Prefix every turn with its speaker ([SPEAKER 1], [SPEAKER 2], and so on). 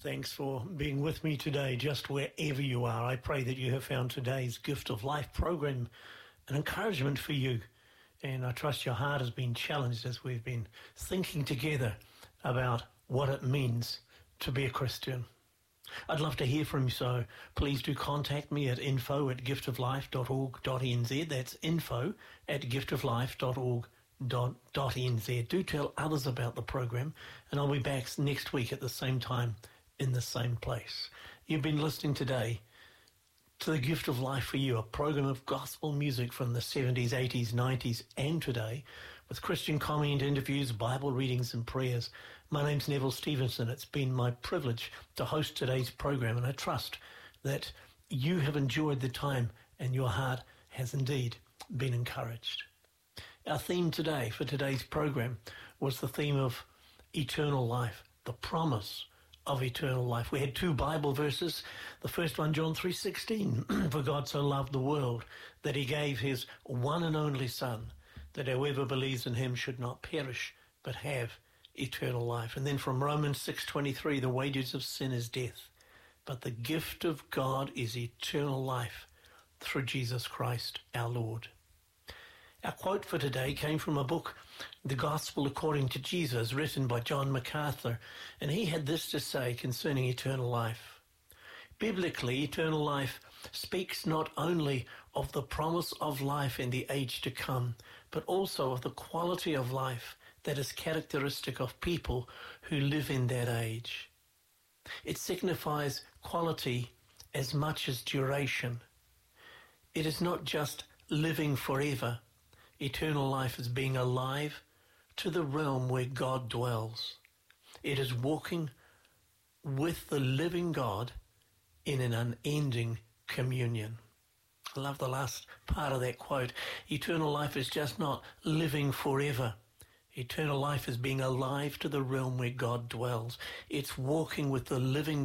[SPEAKER 1] Thanks for being with me today, just wherever you are. I pray that you have found today's Gift of Life program an encouragement for you. And I trust your heart has been challenged as we've been thinking together about what it means to be a Christian. I'd love to hear from you, so please do contact me at info@giftoflife.org.nz. That's info@giftoflife.org.nz. Do tell others about the program, and I'll be back next week at the same time in the same place. You've been listening today to The Gift of Life for You, a program of gospel music from the 70s, 80s, 90s and today, with Christian comment, interviews, Bible readings and prayers. My name's Neville Stevenson. It's been my privilege to host today's program, and I trust that you have enjoyed the time and your heart has indeed been encouraged. Our theme today for today's program was the theme of eternal life, the promise of eternal life. We had two Bible verses. The first one, John 3:16, for God so loved the world that he gave his one and only Son, that whoever believes in him should not perish but have eternal life. And then from Romans 6:23, the wages of sin is death, but the gift of God is eternal life through Jesus Christ our Lord. Our quote for today came from a book, The Gospel According to Jesus, written by John MacArthur, and he had this to say concerning eternal life. Biblically, eternal life speaks not only of the promise of life in the age to come, but also of the quality of life that is characteristic of people who live in that age. It signifies quality as much as duration. It is not just living forever. Eternal life is being alive to the realm where God dwells. It is walking with the living God in an unending communion. I love the last part of that quote. Eternal life is just not living forever. Eternal life is being alive to the realm where God dwells. It's walking with the living